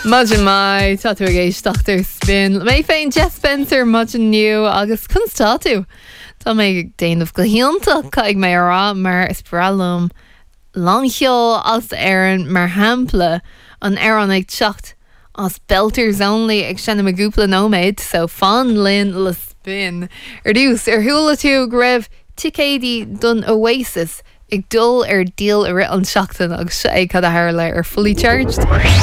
Mudgeon mai, tatu a géis Dr. Spin. Mé féin Jeff Spencer mudgeon new agus kunstatu. Tá mé déanamh go hianta caig mé ará mar is bralum langhiol as Aaron mar hampla an Aaron ag teacht as belters only ag sena me gúpla nóméid so fan lin le spin. Dús húla tú greibh ticédi dun Oasis ag dul deal a rit an seachtain agus sé cad a hairle fully charged.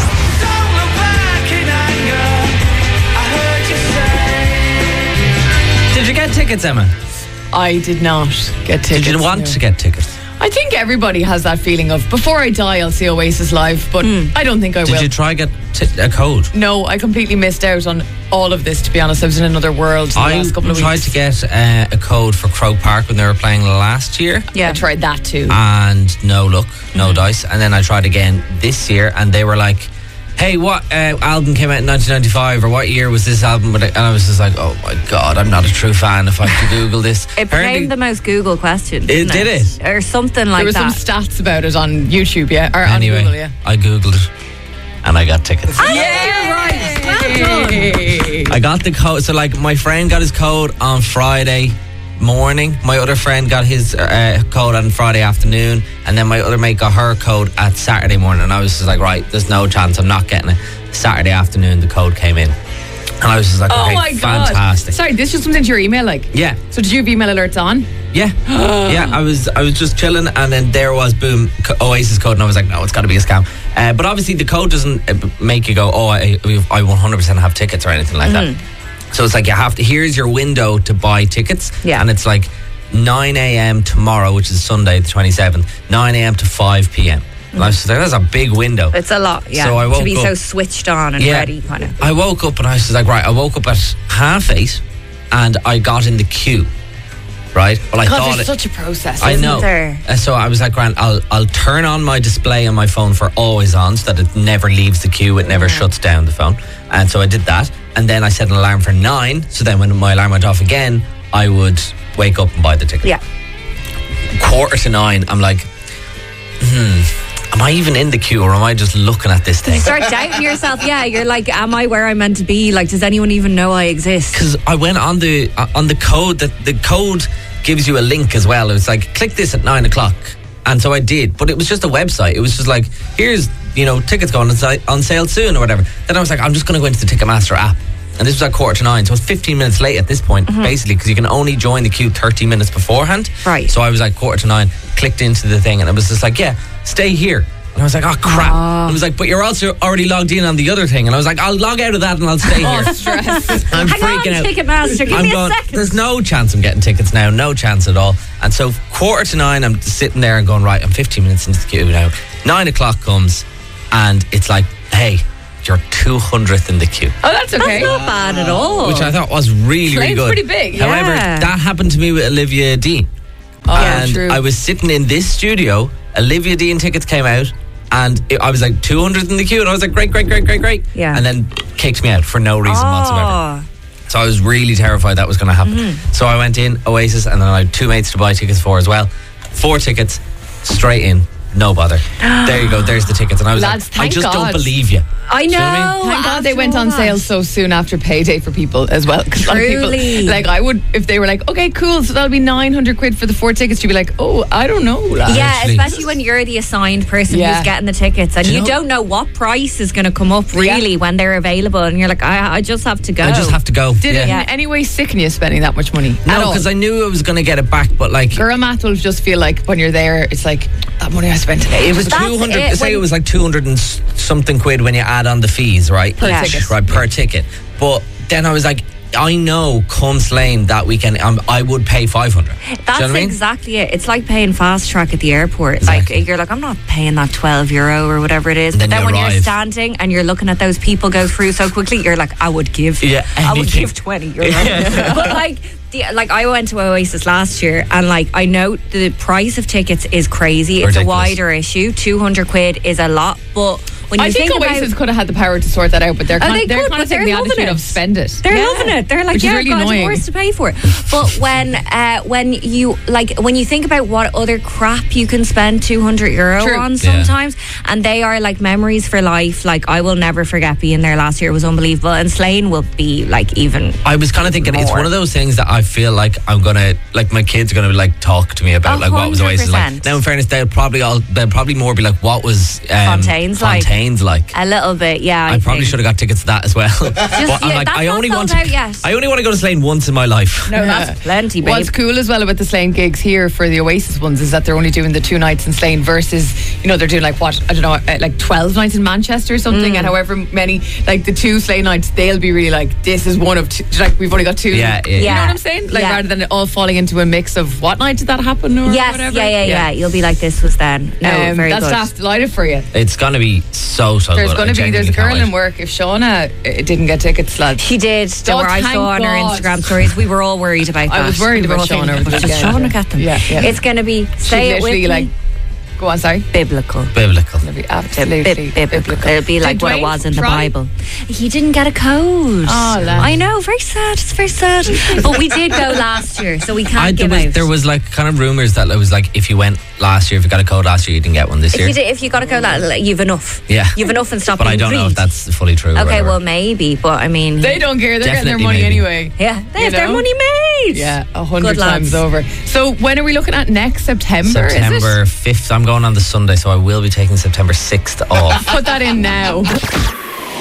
Did you get tickets, Emma? I did not get tickets. Did you want to get tickets? I think everybody has that feeling of before I die I'll see Oasis live, but I don't think I will. Did you try get a code? No, I completely missed out on all of this, to be honest. I was in another world the last couple of weeks. I tried to get a code for Croke Park when they were playing last year. Yeah, I tried that too. And no luck, no dice. And then I tried again this year and they were like, hey, what album came out in 1995 or what year was this album? And I was just like, oh my God, I'm not a true fan if I have to Google this. It became the most Googled question. Did it? Or something like that. There were some stats about it on YouTube, yeah. Or anyway, on Google, yeah. I Googled it and I got tickets. Yeah, right. Well done. I got the code. So like my friend got his code on Friday morning, my other friend got his code on Friday afternoon, and then my other mate got her code at Saturday morning, and I was just like, right, there's no chance I'm not getting it. Saturday afternoon the code came in and I was just like, okay, my God. fantastic. Sorry, this just comes into your email like? Yeah. So did you have email alerts on? Yeah. Yeah, I was just chilling and then there was boom, Oasis code, and I was like, no, it's got to be a scam. But obviously the code doesn't make you go, oh, I 100% have tickets or anything like that. So it's like you have to, here's your window to buy tickets. Yeah. And it's like 9 a.m. tomorrow, which is Sunday the 27th, 9 a.m. to 5 p.m. And I was just like, that's a big window. It's a lot, yeah. So I woke to be up, so switched on and ready, kind of. I woke up and I was just like, right, I woke up at 8:30 and I got in the queue. Right? Well, I thought there's such a process. I know. So I was like, Grant, I'll turn on my display on my phone for always on so that it never leaves the queue, it never shuts down the phone. And so I did that. And then I set an alarm for 9. So then when my alarm went off again, I would wake up and buy the ticket. Yeah. 8:45, I'm like, am I even in the queue or am I just looking at this thing? You start doubting yourself. Yeah, you're like, am I where I'm meant to be? Like, does anyone even know I exist? Because I went on the code, that the code gives you a link as well. It's like, click this at 9 o'clock. And so I did, but it was just a website. It was just like, here's, tickets going on sale soon or whatever. Then I was like, I'm just going to go into the Ticketmaster app. And this was at 8:45, so it's 15 minutes late at this point, basically, because you can only join the queue 30 minutes beforehand. Right. So I was like 8:45, clicked into the thing, and it was just like, yeah, stay here. And I was like, oh, crap. And it was like, but you're also already logged in on the other thing. And I was like, I'll log out of that and I'll stay here. Stress. I'm Hang freaking on, out. Ticketmaster, give me a second. There's no chance I'm getting tickets now, no chance at all. And so 8:45, I'm sitting there and going, right, I'm 15 minutes into the queue now. 9 o'clock comes and it's like, hey, you're 200th in the queue. Oh, that's okay. That's not bad at all. Which I thought was really, really It's good. pretty big. However, Yeah. that happened to me with Olivia Dean. Oh, And true. I was sitting in this studio, Olivia Dean tickets came out, and I was like 200th in the queue, and I was like, great. Yeah. And then kicked me out for no reason whatsoever. Oh. So I was really terrified that was going to happen. So I went in, Oasis, and then I had 2 mates to buy tickets for as well. 4 tickets, straight in, no bother. There you go, there's the tickets. And I was Lads, like, I thank just God. don't believe you. I know. Do you know what I mean? Thank God they went on After all sale that. so soon after payday for people as well. 'Cause a lot of people, Truly. like I would, if they were like, okay, cool, so that'll be 900 quid for the 4 tickets, you'd be like, oh, I don't know, lad. Yeah, Actually. especially when you're the assigned person Yeah. who's getting the tickets and Do you you know- don't know what price is going to come up really when they're available, and you're like, I just have to go. I just have to go. Did it yeah. in any way sicken you spending that much money? No, because I knew I was going to get it back, but like... Girl math will just feel like when you're there, it's like, that money I spent today. It was That's 200, it, say when- it was like 200 and something quid when you add on the fees, right? Per Yeah. ticket. Right, per ticket. But then I was like, I know come Slane that weekend, I would pay 500. Do you know That's what I mean? exactly it. It's like paying fast track at the airport. Exactly. Like, you're like, I'm not paying that €12 or whatever it is. And But then then you when you're arrive. standing and you're looking at those people go through so quickly, you're like, I would give. Yeah, I would anything. give 20 €. But like I went to Oasis last year, and like I know the price of tickets is crazy. It's Ridiculous. a wider issue. 200 quid is a lot, but when you I think Oasis could have had the power to sort that out, but they're kind of taking the attitude of spend it. They're loving it. They're like, which is yeah, really God, annoying. worse to pay for it. But when you think about what other crap you can spend €200 True. on sometimes, and they are like memories for life. Like, I will never forget being there last year. It was unbelievable, and Slane will be like even. I was kind of thinking it's one of those things that I feel like I'm gonna, like, my kids are gonna like talk to me about like what was Oasis like. Now, in fairness, they'll probably more be like, what was Fontaine's like? A little bit, yeah. I probably should have got tickets to that as well. But I'm like, I only want to go to Slane once in my life. No, that's plenty, babe. What's cool as well about the Slane gigs here for the Oasis ones is that they're only doing the 2 nights in Slane versus, you know, they're doing like what, I don't know, like 12 nights in Manchester or something, and however many, like the 2 Slane nights, they'll be really like, this is one of 2, like we've only got 2. Yeah. You know what I'm saying? Like rather than it all falling into a mix of what night did that happen or whatever. Yeah. You'll be like, this was then. No, very good. That's delighted for you. It's going to be so There's good. going to be, there's a girl in work, if Shauna didn't get tickets, lads. She did. I saw on her Instagram stories. We were all worried about that. I was worried about Shauna over the Does weekend. Shauna get them? Yeah. It's going to be, say it with me, like, go on, sorry. biblical. It'll be absolutely biblical. It'll be like what it was in the Bible. He didn't get a code. Oh, lad. I know, very sad. It's very sad. But we did go last year, so we can't give out. There was like kind of rumours that it was like, if you went last year, if you got a code last year, you didn't get one this year. If you got a code, you've enough. Yeah. You've enough and stop But being I don't know if greed. that's fully true. or Okay, whatever. well, maybe, but I mean, They don't care. They're getting their Definitely money maybe. anyway. yeah, they You have their know? money made. Yeah, 100 Good times lads. over. So when are we looking at next September? September 5th. I'm going on the Sunday, so I will be taking September 6th off. Put that in now.